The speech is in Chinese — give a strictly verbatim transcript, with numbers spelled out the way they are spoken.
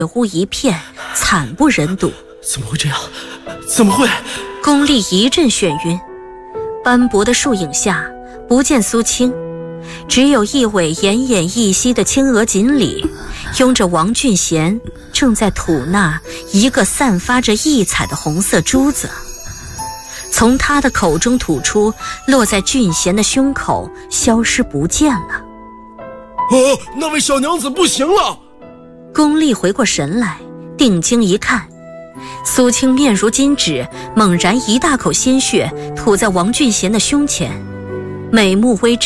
血污一片，惨不忍睹。 怎么会这样？怎么会？ 宫丽一阵眩晕，斑驳的树影下不见苏青，只有一尾奄奄一息的青鹅锦鲤拥着王俊贤正在吐纳一个散发着异彩的红色珠子，从他的口中吐出，落在俊贤的胸口，消失不见了。 哦，那位小娘子不行了！ 宫丽回过神来，定睛一看，苏青面如金纸，猛然一大口鲜血吐在王俊贤的胸前，美目微